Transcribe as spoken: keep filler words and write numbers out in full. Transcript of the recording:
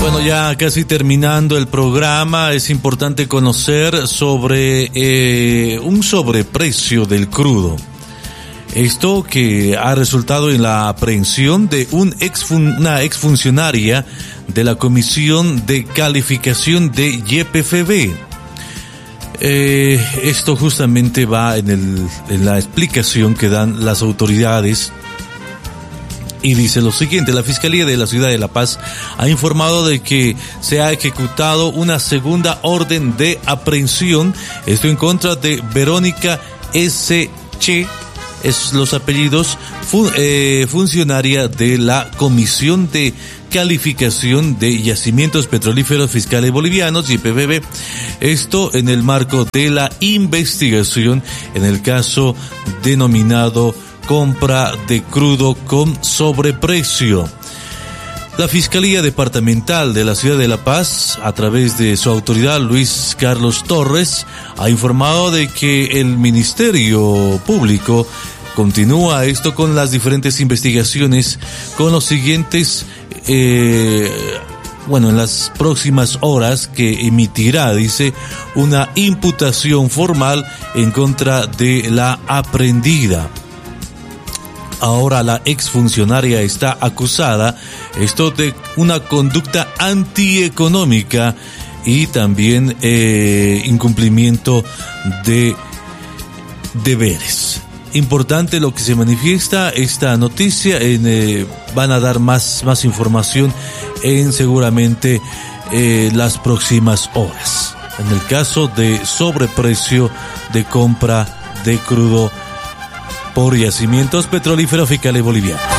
Bueno, ya casi terminando el programa, es importante conocer sobre eh, un sobreprecio del crudo. Esto que ha resultado en la aprehensión de un exfun- una exfuncionaria de la Comisión de Calificación de Y P F B. Eh, esto justamente va en, el, en la explicación que dan las autoridades. Y dice lo siguiente: la Fiscalía de la Ciudad de La Paz ha informado de que se ha ejecutado una segunda orden de aprehensión, esto en contra de Verónica S. Che, es los apellidos, fun, eh, funcionaria de la Comisión de Calificación de Yacimientos Petrolíferos Fiscales Bolivianos, Y P F B, esto en el marco de la investigación en el caso denominado compra de crudo con sobreprecio. La Fiscalía Departamental de la Ciudad de La Paz, a través de su autoridad Luis Carlos Torres, ha informado de que el Ministerio Público continúa esto con las diferentes investigaciones con los siguientes, eh, bueno, en las próximas horas que emitirá, dice, una imputación formal en contra de la aprehendida. Ahora la exfuncionaria está acusada, esto de una conducta antieconómica y también eh, incumplimiento de deberes. Importante lo que se manifiesta esta noticia, en, eh, van a dar más, más información en seguramente eh, las próximas horas. En el caso de sobreprecio de compra de crudo por Yacimientos Petrolíferos Fiscales Bolivianos.